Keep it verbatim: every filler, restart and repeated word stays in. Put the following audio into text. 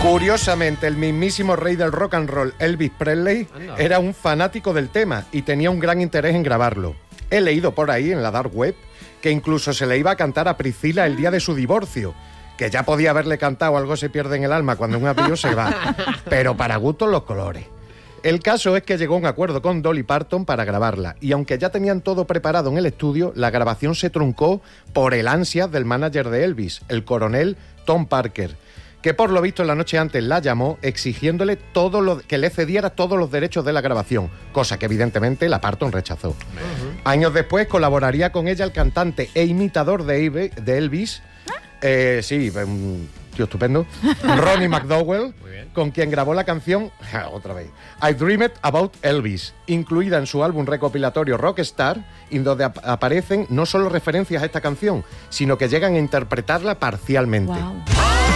Curiosamente, el mismísimo rey del rock and roll, Elvis Presley, Anda. era un fanático del tema y tenía un gran interés en grabarlo. He leído por ahí, en la dark web, que incluso se le iba a cantar a Priscila el día de su divorcio, que ya podía haberle cantado Algo se pierde en el alma cuando un avión se va, pero para gustos los colores. El caso es que llegó a un acuerdo con Dolly Parton para grabarla, y aunque ya tenían todo preparado en el estudio, la grabación se truncó por el ansias del manager de Elvis, el coronel Tom Parker, que por lo visto la noche antes la llamó exigiéndole todo lo, que le cediera todos los derechos de la grabación, cosa que evidentemente la Parton rechazó. Uh-huh. Años después colaboraría con ella el cantante e imitador de, Eve, de Elvis, eh, sí, un tío estupendo, Ronnie McDowell, con quien grabó la canción, otra vez, I Dreamed About Elvis, incluida en su álbum recopilatorio Rockstar, en donde ap- aparecen no solo referencias a esta canción, sino que llegan a interpretarla parcialmente. Wow.